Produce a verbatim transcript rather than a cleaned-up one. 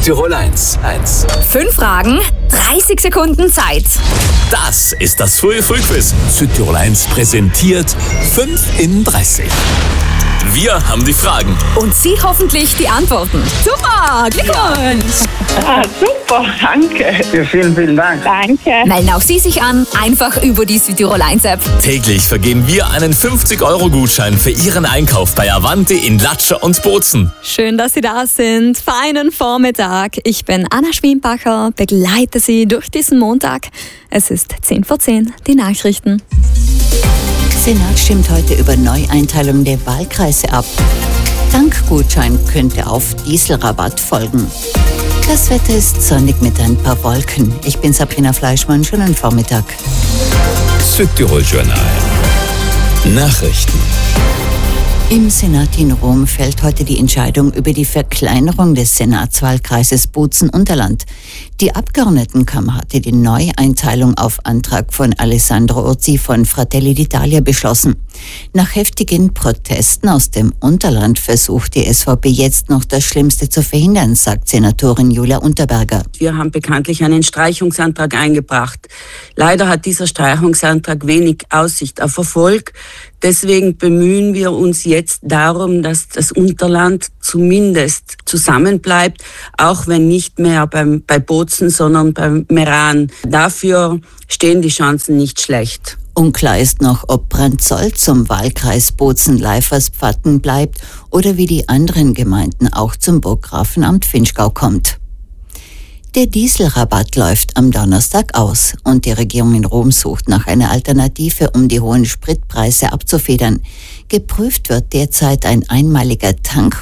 Südtirol eins. eins. Fünf Fragen, dreißig Sekunden Zeit. Das ist das Früh-Früh-Quiz. Südtirol eins präsentiert fünf in dreißig. Wir haben die Fragen. Und Sie hoffentlich die Antworten. Super, Glückwunsch! Ah, super, danke. Ja, vielen, vielen Dank. Danke. Melden auch Sie sich an, einfach über die Südtirol eins App. Täglich vergeben wir einen fünfzig Euro Gutschein für Ihren Einkauf bei Avanti in Latscher und Bozen. Schön, dass Sie da sind. Feinen Vormittag. Ich bin Anna Schwienbacher, begleite Sie durch diesen Montag. Es ist zehn vor zehn, die Nachrichten. Senat stimmt heute über Neueinteilung der Wahlkreise ab. Tankgutschein könnte auf Dieselrabatt folgen. Das Wetter ist sonnig mit ein paar Wolken. Ich bin Sabrina Fleischmann, schönen Vormittag. Südtirol Journal. Nachrichten. Im Senat in Rom fällt heute die Entscheidung über die Verkleinerung des Senatswahlkreises Bozen-Unterland. Die Abgeordnetenkammer hatte die Neueinteilung auf Antrag von Alessandro Urzi von Fratelli d'Italia beschlossen. Nach heftigen Protesten aus dem Unterland versucht die S V P jetzt noch das Schlimmste zu verhindern, sagt Senatorin Julia Unterberger. Wir haben bekanntlich einen Streichungsantrag eingebracht. Leider hat dieser Streichungsantrag wenig Aussicht auf Erfolg. Deswegen bemühen wir uns jetzt darum, dass das Unterland zumindest zusammenbleibt, auch wenn nicht mehr beim, bei Bozen, sondern beim Meran. Dafür stehen die Chancen nicht schlecht. Unklar ist noch, ob Brandzoll zum Wahlkreis Bozen-Leiferspfatten bleibt oder wie die anderen Gemeinden auch zum Burggrafenamt Vinschgau kommt. Der Dieselrabatt läuft am Donnerstag aus und die Regierung in Rom sucht nach einer Alternative, um die hohen Spritpreise abzufedern. Geprüft wird derzeit ein einmaliger Tank